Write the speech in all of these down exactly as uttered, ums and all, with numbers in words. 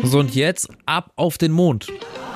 So, und jetzt ab auf den Mond.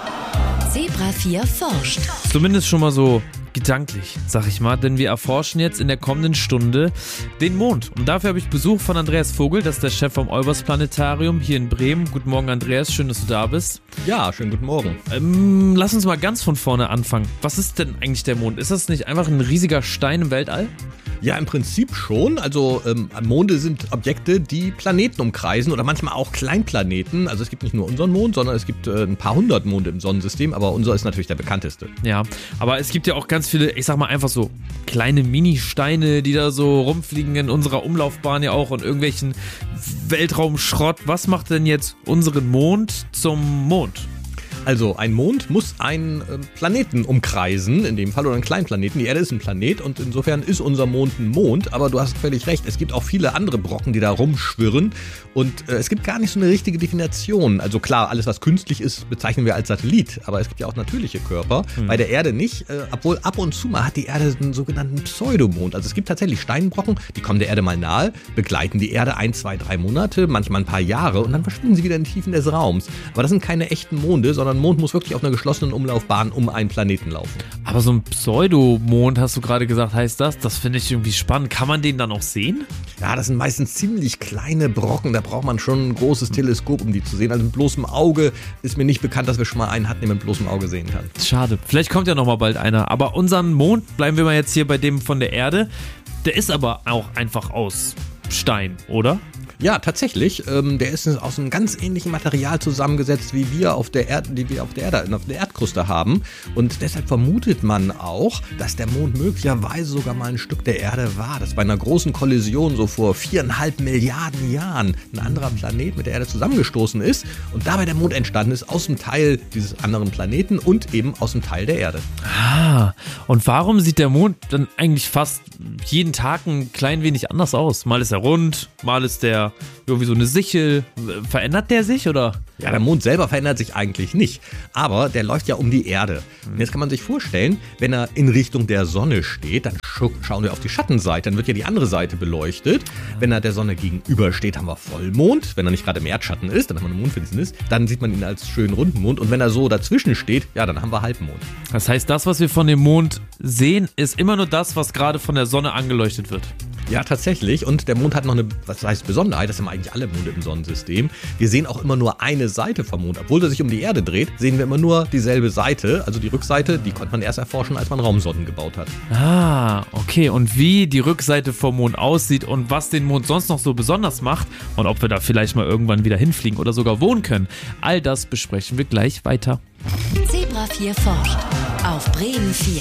Zebra vier forscht. Zumindest schon mal so gedanklich, sag ich mal, denn wir erforschen jetzt in der kommenden Stunde den Mond. Und dafür habe ich Besuch von Andreas Vogel, das ist der Chef vom Olbers Planetarium hier in Bremen. Guten Morgen, Andreas, schön, dass du da bist. Ja, schönen guten Morgen. Ähm, lass uns mal ganz von vorne anfangen. Was ist denn eigentlich der Mond? Ist das nicht einfach ein riesiger Stein im Weltall? Ja, im Prinzip schon. Also ähm, Monde sind Objekte, die Planeten umkreisen oder manchmal auch Kleinplaneten. Also es gibt nicht nur unseren Mond, sondern es gibt äh, ein paar hundert Monde im Sonnensystem, aber unser ist natürlich der bekannteste. Ja, aber es gibt ja auch ganz viele, ich sag mal einfach so kleine Mini-Steine, die da so rumfliegen in unserer Umlaufbahn ja auch und irgendwelchen Weltraumschrott. Was macht denn jetzt unseren Mond zum Mond? Also ein Mond muss einen äh, Planeten umkreisen, in dem Fall, oder einen kleinen Planeten. Die Erde ist ein Planet und insofern ist unser Mond ein Mond, aber du hast völlig recht, es gibt auch viele andere Brocken, die da rumschwirren und äh, es gibt gar nicht so eine richtige Definition. Also klar, alles was künstlich ist, bezeichnen wir als Satellit, aber es gibt ja auch natürliche Körper, hm. bei der Erde nicht, äh, obwohl ab und zu mal hat die Erde einen sogenannten Pseudomond. Also es gibt tatsächlich Steinbrocken, die kommen der Erde mal nahe, begleiten die Erde ein, zwei, drei Monate, manchmal ein paar Jahre und dann verschwinden sie wieder in die Tiefen des Raums. Aber das sind keine echten Monde, sondern ein Mond muss wirklich auf einer geschlossenen Umlaufbahn um einen Planeten laufen. Aber so ein Pseudomond, hast du gerade gesagt, heißt das? Das finde ich irgendwie spannend. Kann man den dann auch sehen? Ja, das sind meistens ziemlich kleine Brocken. Da braucht man schon ein großes Teleskop, um die zu sehen. Also mit bloßem Auge ist mir nicht bekannt, dass wir schon mal einen hatten, den man mit bloßem Auge sehen kann. Schade. Vielleicht kommt ja noch mal bald einer. Aber unseren Mond, bleiben wir mal jetzt hier bei dem von der Erde, der ist aber auch einfach aus Stein, oder? Ja, tatsächlich. Ähm, der ist aus einem ganz ähnlichen Material zusammengesetzt, wie wir auf der Erde, die wir auf der Erde, auf der Erdkruste haben. Und deshalb vermutet man auch, dass der Mond möglicherweise sogar mal ein Stück der Erde war. Dass bei einer großen Kollision so vor viereinhalb Milliarden Jahren ein anderer Planet mit der Erde zusammengestoßen ist und dabei der Mond entstanden ist aus dem Teil dieses anderen Planeten und eben aus dem Teil der Erde. Ah, und warum sieht der Mond dann eigentlich fast jeden Tag ein klein wenig anders aus? Mal ist er rund, mal ist der irgendwie so eine Sichel. Verändert der sich, oder? Ja, der Mond selber verändert sich eigentlich nicht, aber der läuft ja um die Erde. Und jetzt kann man sich vorstellen, wenn er in Richtung der Sonne steht, dann sch- schauen wir auf die Schattenseite, dann wird ja die andere Seite beleuchtet. Wenn er der Sonne gegenüber steht, haben wir Vollmond. Wenn er nicht gerade im Erdschatten ist, dann haben wir eine Mondfinsternis, dann sieht man ihn als schönen runden Mond. Und wenn er so dazwischen steht, ja, dann haben wir Halbmond. Das heißt, das, was wir von dem Mond sehen, ist immer nur das, was gerade von der Sonne angeleuchtet wird. Ja, tatsächlich. Und der Mond hat noch eine, was heißt Besonderheit, das haben eigentlich alle Monde im Sonnensystem. Wir sehen auch immer nur eine Seite vom Mond. Obwohl er sich um die Erde dreht, sehen wir immer nur dieselbe Seite. Also die Rückseite, die konnte man erst erforschen, als man Raumsonden gebaut hat. Ah, okay. Und wie die Rückseite vom Mond aussieht und was den Mond sonst noch so besonders macht und ob wir da vielleicht mal irgendwann wieder hinfliegen oder sogar wohnen können, all das besprechen wir gleich weiter. Zebra vier forscht auf Bremen vier.